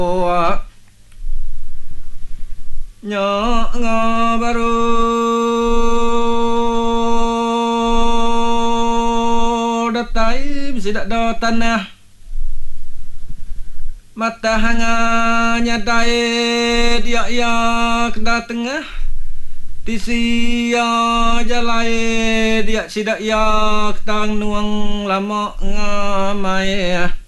Nya baru datai sidak do tanah mata hanganya dai dia ya kena tengah tisi ya jalai dia sidak ya ketang nuang lama ngamai